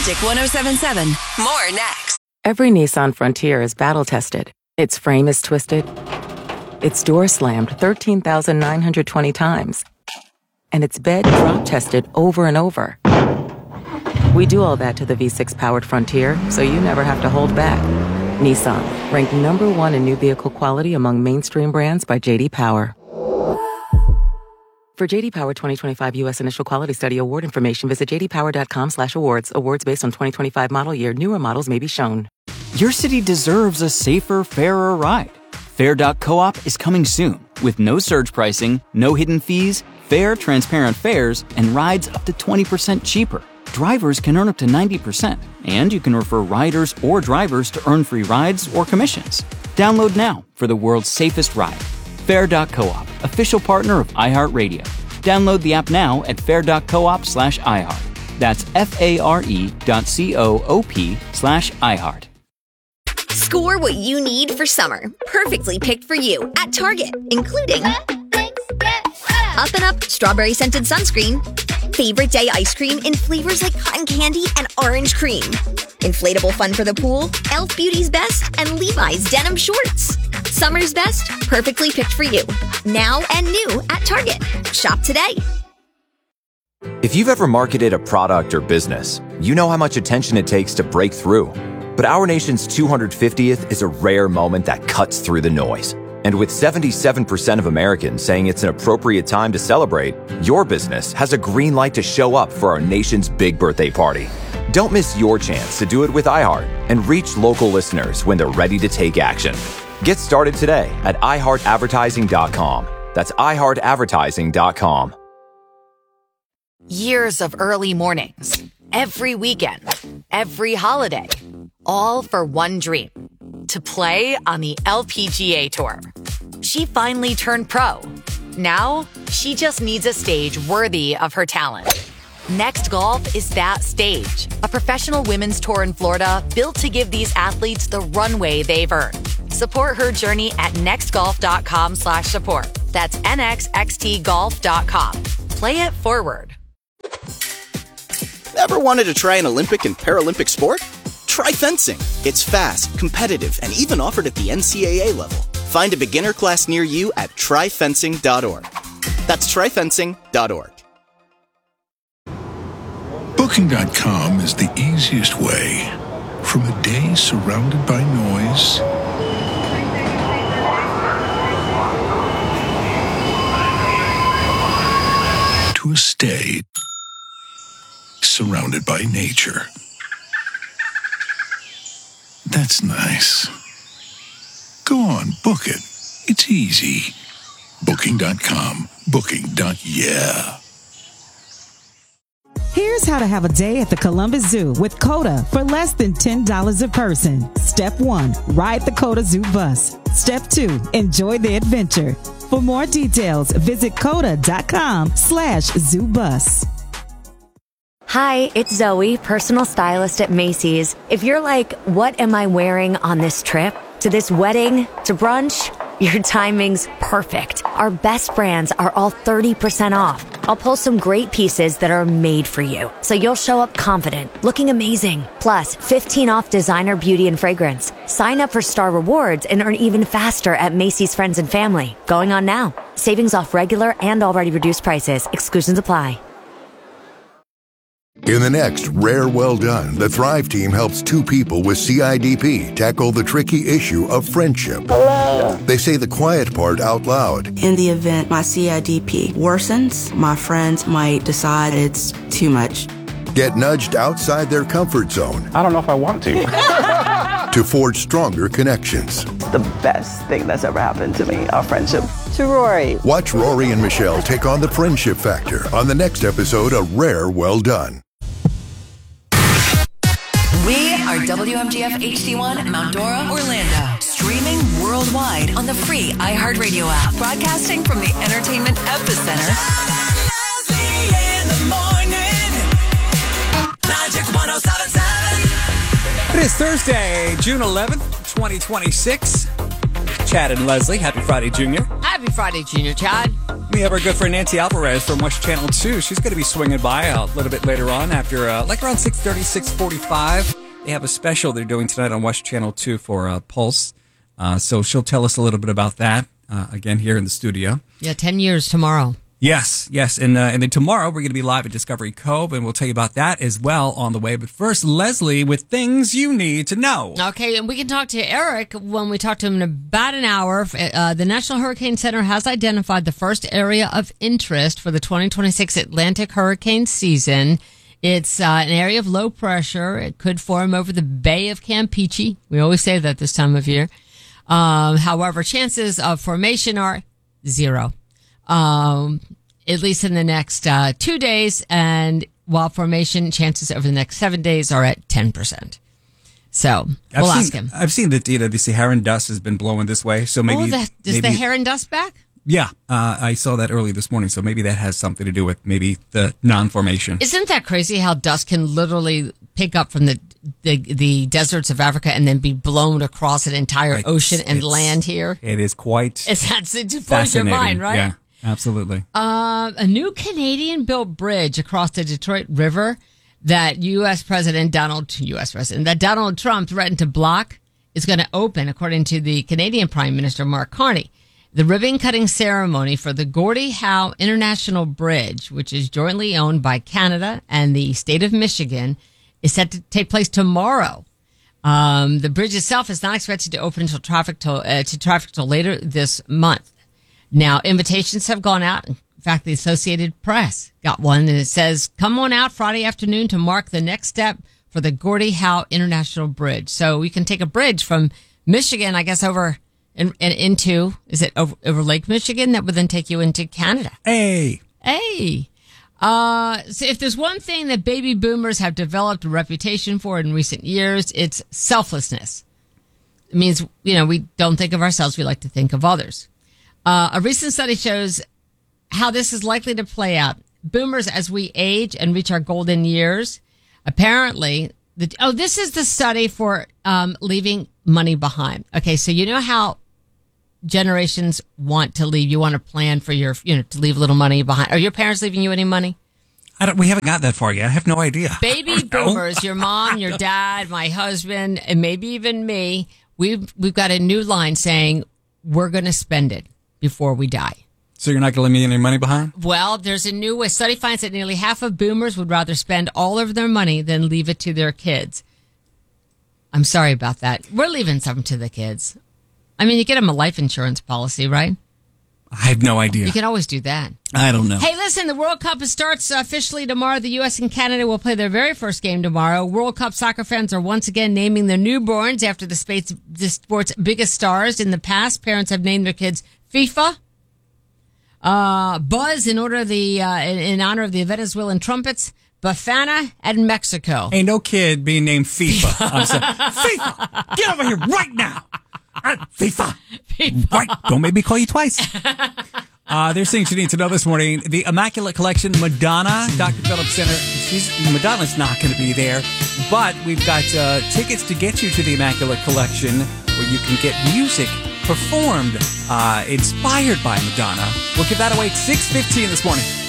Magic 107.7. More next. Every Nissan Frontier is battle-tested. Its frame is twisted. Its door slammed 13,920 times. And its bed drop-tested over and over. We do all that to the V6-powered Frontier, so you never have to hold back. Nissan, ranked #1 in new vehicle quality among mainstream brands by J.D. Power. For J.D. Power 2025 U.S. Initial Quality Study Award information, visit jdpower.com/awards. Awards based on 2025 model year. Newer models may be shown. Your city deserves a safer, fairer ride. Fair.coop is coming soon with no surge pricing, no hidden fees, fair, transparent fares, and rides up to 20% cheaper. Drivers can earn up to 90%, and you can refer riders or drivers to earn free rides or commissions. Download now for the world's safest ride. Fair.coop, official partner of iHeartRadio. Download the app now at fair.coop/iHeart. That's FARE.coop/iHeart. Score what you need for summer. Perfectly picked for you at Target, including Up and Up Strawberry Scented Sunscreen, Favorite Day Ice Cream in flavors like cotton candy and orange cream, Inflatable Fun for the Pool, Elf Beauty's Best, and Levi's Denim Shorts. Summer's best, perfectly picked for you. Now and new at Target. Shop today. If you've ever marketed a product or business, you know how much attention it takes to break through. But our nation's 250th is a rare moment that cuts through the noise. And with 77% of Americans saying it's an appropriate time to celebrate, your business has a green light to show up for our nation's big birthday party. Don't miss your chance to do it with iHeart and reach local listeners when they're ready to take action. Get started today at iHeartAdvertising.com. That's iHeartAdvertising.com. Years of early mornings, every weekend, every holiday, all for one dream, to play on the LPGA Tour. She finally turned pro. Now, she just needs a stage worthy of her talent. Next Golf is that stage, a professional women's tour in Florida built to give these athletes the runway they've earned. Support her journey at nextgolf.com/support. That's nxxtgolf.com. Play it forward. Ever wanted to try an Olympic and Paralympic sport? Try fencing. It's fast, competitive, and even offered at the NCAA level. Find a beginner class near you at tryfencing.org. That's tryfencing.org. Booking.com is the easiest way. From a day surrounded by noise to a stay surrounded by nature. That's nice. Go on, book it. It's easy. Booking.com. Booking.yeah. Here's how to have a day at the Columbus Zoo with COTA for less than $10 a person. Step 1, ride the COTA Zoo bus. Step 2, enjoy the adventure. For more details, visit COTA.com/ZooBus. Hi, it's Zoe, personal stylist at Macy's. If you're like, what am I wearing on this trip? To this wedding? To brunch? Your timing's perfect. Our best brands are all 30% off. I'll pull some great pieces that are made for you, so you'll show up confident, looking amazing. Plus, 15 off designer beauty and fragrance. Sign up for Star Rewards and earn even faster at Macy's Friends and Family. Going on now. Savings off regular and already reduced prices. Exclusions apply. In the next Rare Well Done, the Thrive team helps two people with CIDP tackle the tricky issue of friendship. Hello. They say the quiet part out loud. In the event my CIDP worsens, my friends might decide it's too much. Get nudged outside their comfort zone. I don't know if I want to. To forge stronger connections. The best thing that's ever happened to me, our friendship. To Rory. Watch Rory and Michelle take on the friendship factor on the next episode of Rare Well Done. We are WMGF HD1 Mount Dora, Orlando. Streaming worldwide on the free iHeartRadio app. Broadcasting from the entertainment epicenter. Magic 107.7. It is Thursday, June 11th, 2026. Chad and Leslie, happy Friday, Junior. Happy Happy Friday, Junior Chad. We have our good friend Nancy Alvarez from West Channel 2. She's going to be swinging by a little bit later on after, like around 6:30, 6:45. They have a special they're doing tonight on West Channel 2 for Pulse. So she'll tell us a little bit about that, again, here in the studio. Yeah, 10 years tomorrow. Yes. And then tomorrow we're going to be live at Discovery Cove, and we'll tell you about that as well on the way. But first, Leslie with things you need to know. Okay, and we can talk to Eric when we talk to him in about an hour. The National Hurricane Center has identified the first area of interest for the 2026 Atlantic hurricane season. It's an area of low pressure. It could form over the Bay of Campeche. We always say that this time of year. However, chances of formation are 0. At least in the next 2 days, and while formation chances over the next 7 days are at 10%. So we'll ask him. I've seen that the Saharan dust has been blowing this way, so maybe is the Saharan dust back? Yeah, I saw that early this morning, so maybe that has something to do with maybe the non-formation. Isn't that crazy how dust can literally pick up from the deserts of Africa and then be blown across an entire ocean and land here? It is quite it blows your mind, right? Yeah, absolutely. A new Canadian-built bridge across the Detroit River that Donald Trump threatened to block is going to open, according to the Canadian Prime Minister Mark Carney. The ribbon-cutting ceremony for the Gordie Howe International Bridge, which is jointly owned by Canada and the state of Michigan, is set to take place tomorrow. The bridge itself is not expected to open to traffic till later this month. Now, invitations have gone out. In fact, the Associated Press got one, and it says, "Come on out Friday afternoon to mark the next step for the Gordie Howe International Bridge." So you can take a bridge from Michigan, I guess, over and into, is it over Lake Michigan? That would then take you into Canada. Hey. So if there's one thing that baby boomers have developed a reputation for in recent years, it's selflessness. It means, we don't think of ourselves. We like to think of others. A recent study shows how this is likely to play out. Boomers, as we age and reach our golden years, apparently, this is the study for leaving money behind. Okay, so you know how generations want to leave. You want to plan for your, to leave a little money behind. Are your parents leaving you any money? We haven't got that far yet. I have no idea. Baby boomers, your mom, your dad, my husband, and maybe even me, we've got a new line saying we're going to spend it before we die. So you're not going to leave me any money behind? Well, there's a new study finds that nearly half of boomers would rather spend all of their money than leave it to their kids. I'm sorry about that. We're leaving something to the kids. I mean, you get them a life insurance policy, right? I have no idea. You can always do that. I don't know. Hey, listen, the World Cup starts officially tomorrow. The U.S. and Canada will play their very first game tomorrow. World Cup soccer fans are once again naming their newborns after the sport's biggest stars. In the past, parents have named their kids FIFA, Buzz in honor of the Venezuelan trumpets, Bafana, and Mexico. Ain't no kid being named FIFA. I'm sorry. FIFA! Get over here right now! FIFA! Right. Don't make me call you twice. There's things you need to know this morning. The Immaculate Collection, Madonna, Dr. Phillips Center. Madonna's not going to be there, but we've got tickets to get you to the Immaculate Collection where you can get music performed inspired by Madonna. We'll give that away at 6:15 this morning.